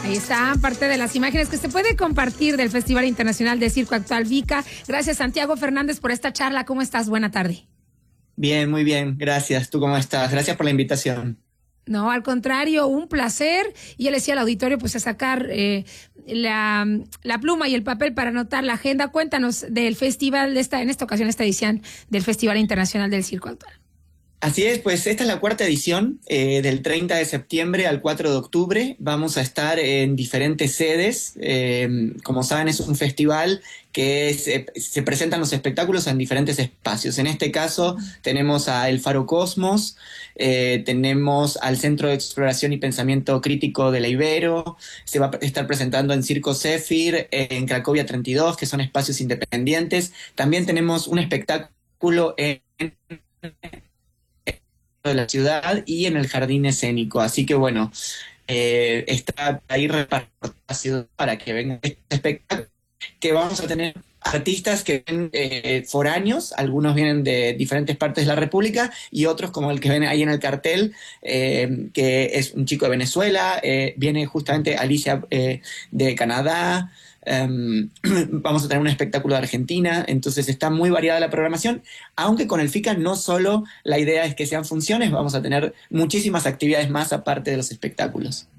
Ahí está parte de las imágenes que se puede compartir del Festival Internacional de Circo Actual VICA. Gracias, Santiago Fernández, por esta charla. ¿Cómo estás? Buena tarde. Bien, muy bien, gracias. ¿Tú cómo estás? Gracias por la invitación. No, al contrario, un placer. Y yo le decía al auditorio, pues a sacar la pluma y el papel para anotar la agenda. Cuéntanos del festival, en esta ocasión, esta edición del Festival Internacional del Circo Actual. Así es, pues esta es la cuarta edición, del 30 de septiembre al 4 de octubre. Vamos a estar en diferentes sedes. Como saben, es un festival que se presentan los espectáculos en diferentes espacios. En este caso tenemos a El Faro Cosmos, tenemos al Centro de Exploración y Pensamiento Crítico de la Ibero, se va a estar presentando en Circo Zephyr, en Cracovia 32, que son espacios independientes. También tenemos un espectáculo en de la ciudad y en el jardín escénico. Así que bueno, está ahí repartido la ciudad para que vengan este espectáculo, que vamos a tener artistas que ven foráneos, algunos vienen de diferentes partes de la República y otros como el que ven ahí en el cartel, que es un chico de Venezuela, viene justamente Alicia de Canadá. Vamos a tener un espectáculo de Argentina, entonces está muy variada la programación, aunque con el FICA no solo la idea es que sean funciones, vamos a tener muchísimas actividades más aparte de los espectáculos.